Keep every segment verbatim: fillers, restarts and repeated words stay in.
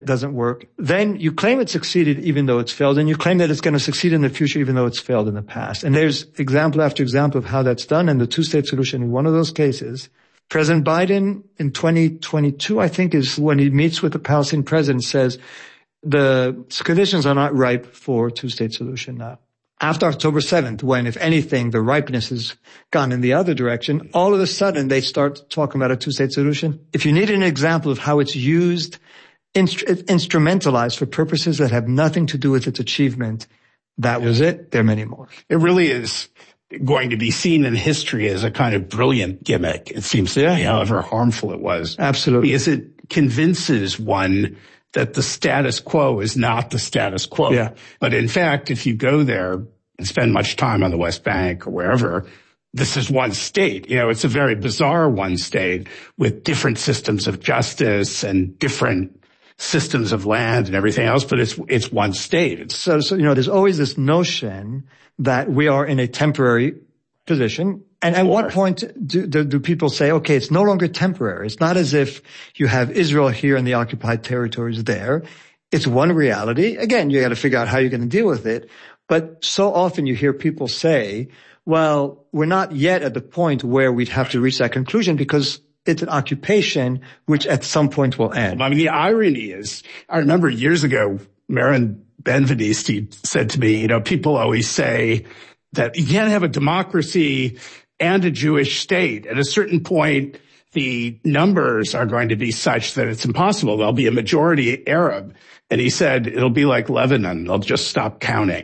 doesn't work. Then you claim it succeeded even though it's failed, and you claim that it's going to succeed in the future even though it's failed in the past. And there's example after example of how that's done. And the two-state solution in one of those cases, President Biden in twenty twenty-two, I think, is when he meets with the Palestinian president, says the conditions are not ripe for a two-state solution now. After October seventh, when, if anything, the ripeness has gone in the other direction, all of a sudden they start talking about a two-state solution. If you need an example of how it's used, instru- instrumentalized for purposes that have nothing to do with its achievement, that was it. There are many more. It really is going to be seen in history as a kind of brilliant gimmick, it seems to yeah. me, however harmful it was. Absolutely. Because it convinces one that the status quo is not the status quo. Yeah. But in fact, if you go there and spend much time on the West Bank or wherever, this is one state. You know, it's a very bizarre one state with different systems of justice and different systems of land and everything else, but it's it's one state. It's so, so, you know, there's always this notion that we are in a temporary position. And at what point do, do, do people say, okay, it's no longer temporary? It's not as if you have Israel here and the occupied territories there. It's one reality. Again, you got to figure out how you're going to deal with it. But so often you hear people say, well, we're not yet at the point where we'd have to reach that conclusion because it's an occupation which at some point will end. I mean, the irony is, I remember years ago, Marin Benveniste said to me, you know, people always say that you can't have a democracy and a Jewish state. At a certain point, the numbers are going to be such that it's impossible. There'll be a majority Arab. And he said, it'll be like Lebanon. They'll just stop counting.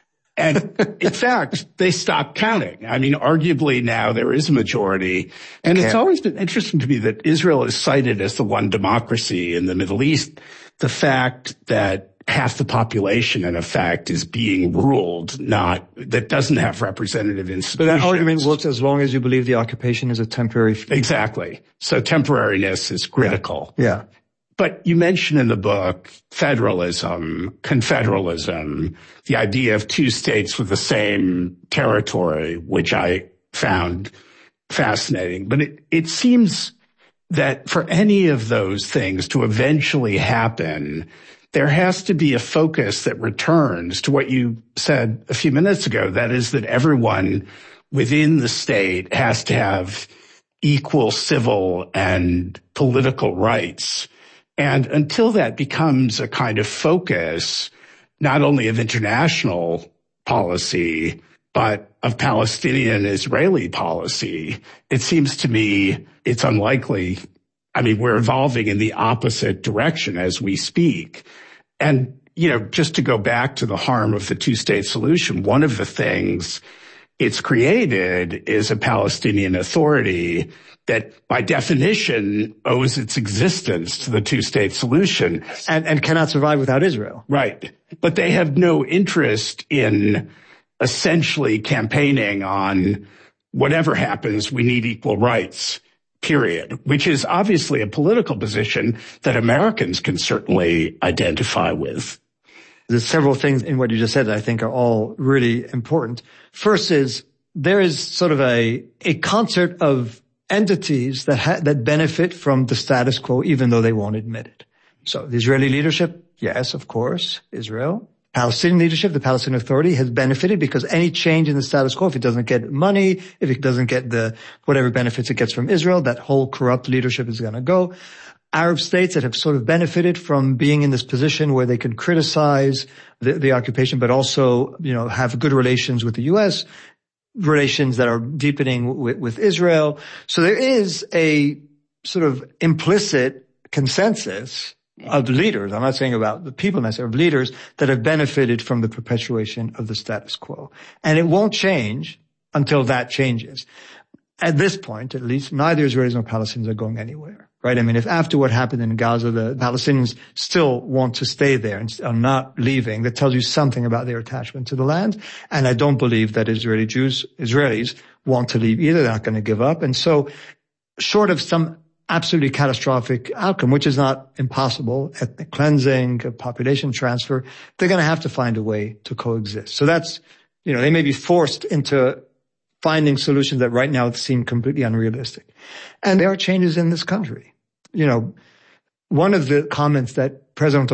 And in fact, they stopped counting. I mean, arguably now there is a majority. And it's always been interesting to me that Israel is cited as the one democracy in the Middle East. The fact that half the population, in effect, is being ruled, not, that doesn't have representative institutions. But that argument works as long as you believe the occupation is a temporary. Exactly. So temporariness is critical. Yeah. yeah. But you mention in the book federalism, confederalism, the idea of two states with the same territory, which I found fascinating. But it, it seems that for any of those things to eventually happen, there has to be a focus that returns to what you said a few minutes ago. That is that everyone within the state has to have equal civil and political rights. And until that becomes a kind of focus, not only of international policy, but of Palestinian-Israeli policy, it seems to me it's unlikely. I mean, we're evolving in the opposite direction as we speak. And, you know, just to go back to the harm of the two-state solution, one of the things it's created is a Palestinian Authority that by definition owes its existence to the two-state solution. And, and cannot survive without Israel. Right. But they have no interest in essentially campaigning on whatever happens, we need equal rights, period, which is obviously a political position that Americans can certainly identify with. There's several things in what you just said that I think are all really important. First is there is sort of a, a concert of entities that ha- that benefit from the status quo, even though they won't admit it. So the Israeli leadership, yes, of course, Israel. Palestinian leadership, the Palestinian Authority has benefited because any change in the status quo, if it doesn't get money, if it doesn't get the whatever benefits it gets from Israel, that whole corrupt leadership is going to go. Arab states that have sort of benefited from being in this position where they can criticize the, the occupation, but also, you know, have good relations with the U S, relations that are deepening with, with Israel. So there is a sort of implicit consensus of the leaders. I'm not saying about the people necessarily, of leaders that have benefited from the perpetuation of the status quo. And it won't change until that changes. At this point, at least, neither Israelis nor Palestinians are going anywhere, right? I mean, if after what happened in Gaza, the Palestinians still want to stay there and are not leaving, that tells you something about their attachment to the land. And I don't believe that Israeli Jews, Israelis want to leave either. They're not going to give up. And so short of some absolutely catastrophic outcome, which is not impossible, ethnic cleansing, population transfer, they're going to have to find a way to coexist. So that's, you know, they may be forced into finding solutions that right now seem completely unrealistic. And there are changes in this country. You know, one of the comments that President